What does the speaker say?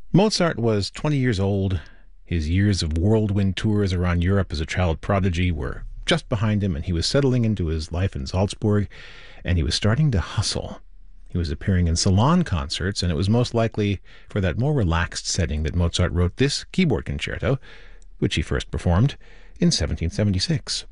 Mozart was 20 years old. His years of whirlwind tours around Europe as a child prodigy were just behind him, and he was settling into his life in Salzburg, and he was starting to hustle. He was appearing in salon concerts, and it was most likely for that more relaxed setting that Mozart wrote this keyboard concerto, which he first performed in 1776.